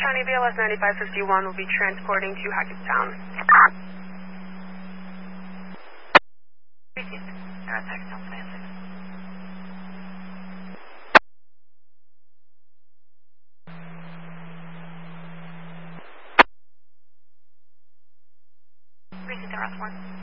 County BLS 9551 will be transporting to Hackettstown. Received. They're at Hackettstown, Transit. Received, they're at 1.